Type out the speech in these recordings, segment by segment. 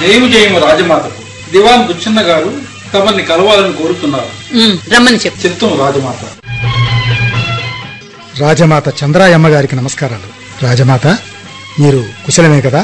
జయము జయము రాజమాతకు. దివాన్ బుచ్చన్న గారు తమని కలవాలని కోరుతున్నారు. రమ్మని చెప్తాం రాజమాత. రాజమాత చంద్రాయమ్మ గారికి నమస్కారాలు. రాజమాత, మీరు కుశలమే కదా?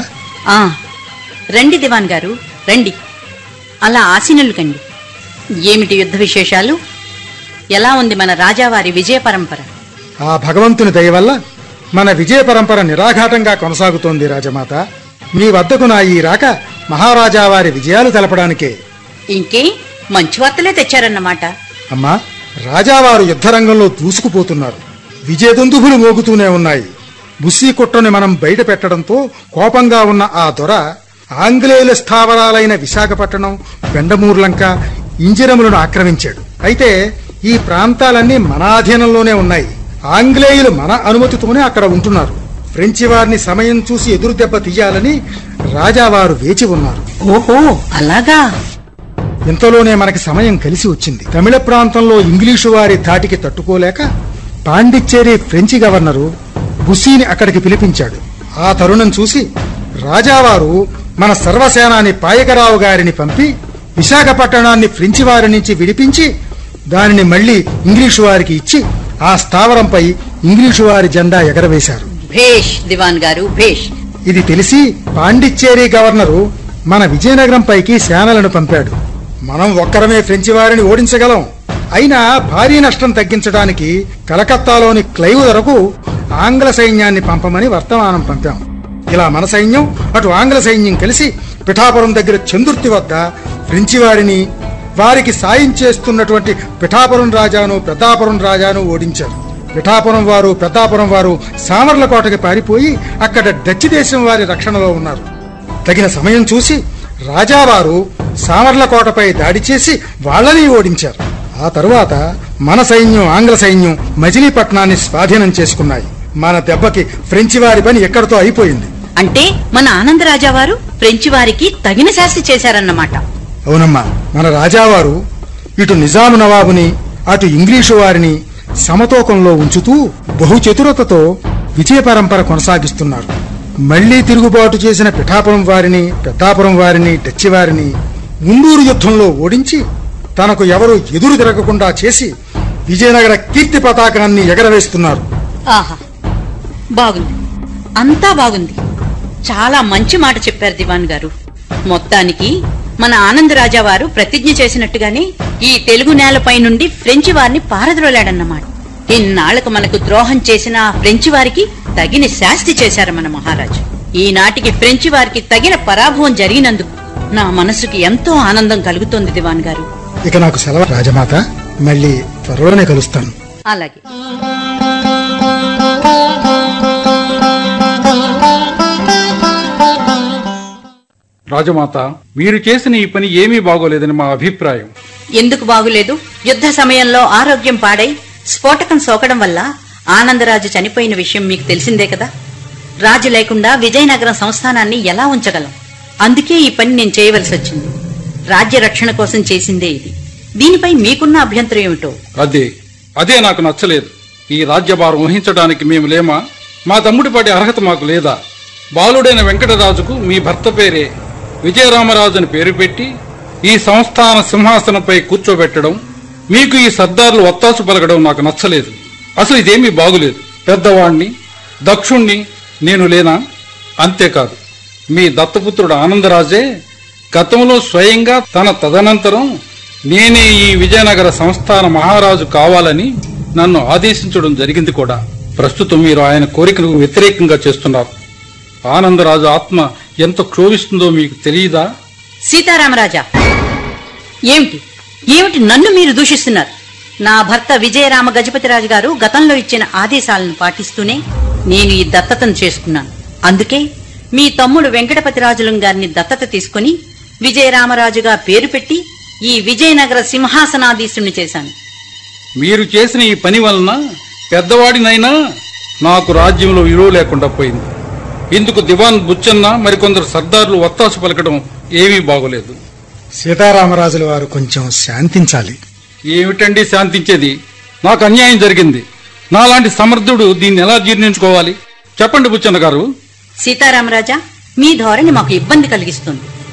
రండి దివాన్ గారు, రండి. అలా ఆసీనులు కండి. ఏమిటి యుద్ధ విశేషాలు? ఎలా ఉంది మన రాజావారి విజయ పరంపర? ఆ భగవంతుని దయ వల్ల మన విజయ పరంపర నిరాఘాటంగా కొనసాగుతోంది రాజమాత. మీ వద్దకు నా ఈ రాక మహారాజా వారి విజయాలు తెలపడానికే. ఇంకే మంచి వార్తలే తెచ్చారన్నమాట. అమ్మా, రాజావారు యుద్ధరంగంలో దూసుకుపోతున్నారు. విజయదుందుభులు మోగుతూనే ఉన్నాయి. బుస్సీ కుట్రని మనం బయట పెట్టడంతో కోపంగా ఉన్న ఆ దొర ఆంగ్లేయుల స్థావరాలైన విశాఖపట్నం, బెండమూర్లంక, ఇంజిరములను ఆక్రమించాడు. అయితే ఈ ప్రాంతాలన్నీ మన అధీనంలోనే ఉన్నాయి. ఆంగ్లేయులు మన అనుమతితోనే అక్కడ ఉంటున్నారు. ఫ్రెంచి వారిని సమయం చూసి ఎదురు దెబ్బ తీయాలని రాజావారు వేచి ఉన్నారు. ఓహో, అలాగా? ఇంతలోనే మనకి సమయం కలిసి వచ్చింది. తమిళ ప్రాంతంలో ఇంగ్లీషు వారి ధాటికి తట్టుకోలేక పాండిచ్చేరి ఫ్రెంచి గవర్నరు బుస్సీని అక్కడికి పిలిపించాడు. ఆ తరుణం చూసి రాజావారు మన సర్వసేనాని పాయకరావు గారిని పంపి విశాఖపట్టణాన్ని ఫ్రెంచి వారి నుంచి విడిపించి దానిని మళ్లీ ఇంగ్లీషు వారికి ఇచ్చి ఆ స్థావరంపై ఇంగ్లీషు వారి జెండా ఎగరవేశారు. భేష్ దివాన్ గారు, భేష్. ఇది తెలిసి పాండిచ్చేరి గవర్నరు మన విజయనగరం పైకి సేనలను పంపాడు. మనం ఒక్కరమే ఫ్రెంచి వారిని ఓడించగలం. అయినా భారీ నష్టం తగ్గించడానికి కలకత్తాలోని క్లైవ్ వరకు ఆంగ్ల సైన్యాన్ని పంపమని వర్తమానం పంపాం. ఇలా మన సైన్యం అటు ఆంగ్ల సైన్యం కలిసి పిఠాపురం దగ్గర చందుర్తి వద్ద ఫ్రెంచి వారిని, వారికి సాయం చేస్తున్నటువంటి పిఠాపురం రాజాను, పెద్దాపురం రాజాను ఓడించారు. పిఠాపురం వారు, పెద్దాపురం వారు సామర్లకోటకి పారిపోయి అక్కడ డచ్ దేశం వారి రక్షణలో ఉన్నారు. తగిన సమయం చూసి రాజావారు సామర్లకోటపై దాడి చేసి వాళ్ళని ఓడించారు. ఆ తరువాత మన సైన్యం, ఆంగ్ల సైన్యం మజిలీపట్నాన్ని స్వాధీనం చేసుకున్నాయి. మన దెబ్బకి ఫ్రెంచి వారి పని ఎక్కడితో అయిపోయింది. అంటే మన ఆనందరాజావారు ఫ్రెంచి వారికి తగిన శాస్తి చేశారన్నమాట. అవునమ్మా, మన రాజావారు ఇటు నిజాము నవాబుని, అటు ఇంగ్లీషు వారిని సమతూకంలో ఉంచుతూ బహుచతురతతో విజయ పరంపర కొనసాగిస్తున్నారు. మళ్లీ తిరుగుబాటు చేసిన పిఠాపురం వారిని, పెద్దాపురం వారిని, డచ్చి వారిని ముందూరు యుద్ధంలో ఓడించి తనకు ఎవరూ ఎదురు తిరగకుండా చేసి విజయనగర కీర్తి పతాకాన్ని ఎగరవేస్తున్నారు. ఆహా, బాగుంది, అంతా బాగుంది. చాలా మంచి మాట చెప్పారు దివాన్ గారు. మొత్తానికి మన ఆనందరాజావారు ప్రతిజ్ఞ చేసినట్టుగానే ఈ తెలుగు నేలపై నుండి ఫ్రెంచి వారిని పారద్రోలాడన్నమాట. ఇన్నాళ్లకు మనకు ద్రోహం చేసిన ఆ ఫ్రెంచి వారికి తగిన శాస్తి చేశారు మన మహారాజు. ఈనాటికి ఫ్రెంచి వారికి తగిన పరాభవం జరిగినందుకు నా మనసుకి ఎంతో ఆనందం కలుగుతోంది దివాన్ గారు. ఇక నాకు సెలవు రాజమాత, మళ్ళీ త్వరలోనే కలుస్తాను. అలాగే. రాజమాత, మీరు చేసిన ఈ పని ఏమీ బాగోలేదని మా అభిప్రాయం. ఎందుకు బాగులేదు? యుద్ధ సమయంలో ఆరోగ్యం పాడై స్ఫోటకం సోకడం వల్ల ఆనందరాజు చనిపోయిన విషయం మీకు తెలిసిందే కదా. రాజు లేకుండా విజయనగరం సంస్థానాన్ని ఎలా ఉంచగలం? అందుకే ఈ పని నేను చేయవలసి వచ్చింది. రాజ్య రక్షణ కోసం చేసిందే ఇది. దీనిపై మీకున్న అభ్యంతరం ఏమిటో? అదే నాకు నచ్చలేదు. ఈ రాజ్యభారం వహించడానికి మేము లేమా? మా తమ్ముడి పాటి అర్హత మాకు లేదా? బాలుడైన వెంకటరాజుకు మీ భర్త పేరే విజయరామరాజు అని పేరు పెట్టి ఈ సంస్థాన సింహాసనంపై కూర్చోబెట్టడం, మీకు ఈ సర్దార్లు ఒత్తాసు పలకడం నాకు నచ్చలేదు. అసలు ఇదేమీ బాగులేదు. పెద్దవాణ్ణి, దక్షుణ్ణి నేను లేనా? అంతేకాదు, మీ దత్తపుత్రుడు ఆనందరాజే గతంలో స్వయంగా తన తదనంతరం నేనే ఈ విజయనగర సంస్థాన మహారాజు కావాలని నన్ను ఆదేశించడం జరిగింది కూడా. ప్రస్తుతం మీరు ఆయన కోరికను వ్యతిరేకంగా చేస్తున్నారు. ఆనందరాజు ఆత్మ ఎంత క్షోభిస్తుందో మీకు తెలియదా? సీతారామరాజా, ఏమిటి నన్ను మీరు దూషిస్తున్నారు? నా భర్త విజయరామ గజపతిరాజు గారు గతంలో ఇచ్చిన ఆదేశాలను పాటిస్తూనే నేను ఈ దత్తతను చేసుకున్నాను. అందుకే మీ తమ్ముడు వెంకటపతిరాజులం గారిని దత్తత తీసుకుని విజయరామరాజుగా పేరు పెట్టి ఈ విజయనగర సింహాసనాధీశుణ్ణి చేశాను. మీరు చేసిన ఈ పని వలన పెద్దవాడినైనా నాకు రాజ్యంలో విలువ లేకుండా పోయింది. ఇందుకు దివాన్ బుచ్చన్న మరికొందరు సర్దార్లు ఒత్తాసు పలకడం ఏమీ బాగోలేదు. సీతారామరాజుల వారు కొంచెం శాంతించాలి. ఏమిటండి శాంతించేది? నాకు అన్యాయం జరిగింది. నాలాంటి సమర్థుడు దీన్ని ఎలా జీర్ణించుకోవాలి? చెప్పండి బుచ్చన్న గారు. సీతారామరాజా, మీ ధోరణి మాకు ఇబ్బంది కలిగిస్తుంది.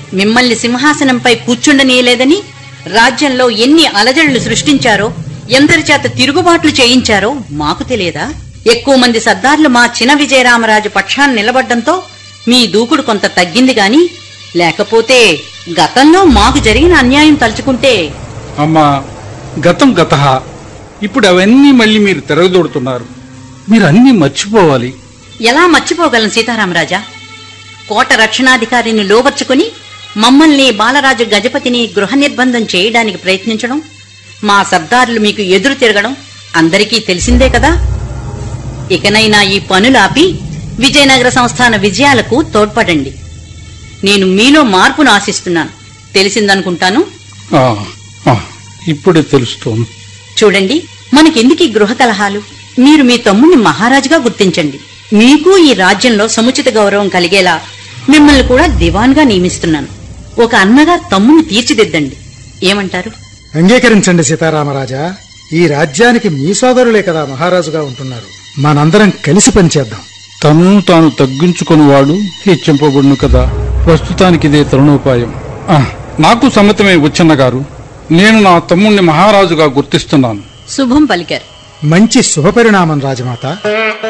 మిమ్మల్ని సింహాసనంపై కూర్చుండనీయలేదని రాజ్యంలో ఎన్ని అలజడులు సృష్టించారో, ఎందరి చేత తిరుగుబాట్లు చేయించారో మాకు తెలియదా? ఎక్కువ మంది సర్దార్లు మా చిన విజయరామరాజు పక్షాన్ని నిలబడ్డంతో మీ దూకుడు కొంత తగ్గింది గాని, లేకపోతే గతంలో మాకు జరిగిన అన్యాయం తలుచుకుంటే... అమ్మా, గతం గతః. ఇప్పుడు అవన్నీ మళ్ళీ మీరు తిరగదోడుతున్నారు. మీరు అన్నీ మర్చిపోవాలి. ఎలా మర్చిపోగలను సీతారామరాజా? కోట రక్షణాధికారిని లోబర్చుకుని మమ్మల్ని, బాలరాజు గజపతిని గృహ నిర్బంధం చేయడానికి ప్రయత్నించడం, మా సర్దారులు మీకు ఎదురు తిరగడం అందరికీ తెలిసిందే కదా. ఇకనైనా ఈ పనులాపి విజయనగర సంస్థాన విజయాలకు తోడ్పడండి. నేను మీలో మార్పును ఆశిస్తున్నాను. తెలిసిందనుకుంటాను. ఇప్పుడే తెలుస్తోంది. చూడండి, మనకెందుకు ఈ గృహ కలహాలు? మీరు మీ తమ్ముణ్ణి మహారాజుగా గుర్తించండి. మీకు ఈ రాజ్యంలో సముచిత గౌరవం కలిగేలా మిమ్మల్ని కూడా దివాన్గా నియమిస్తున్నాను. ఒక అన్నగా తమ్ముణ్ణి తీర్చిదిద్దండి. ఏమంటారు? అంగీకరించండి సీతారామరాజా. ఈ రాజ్యానికి మీ సోదరులే కదా మహారాజుగా ఉంటున్నారు. మనందరం కలిసి పనిచేద్దాం. తనను తాను తగ్గించుకునివాడు హెచ్చింపబడును కదా. ప్రస్తుతానికి ఇదే తరుణోపాయం. నాకు సమ్మతమే వచ్చన్న గారు. నేను నా తమ్ముణ్ణి మహారాజుగా గుర్తిస్తున్నాను. శుభం పలికారు. మంచి శుభపరిణామం రాజమాత.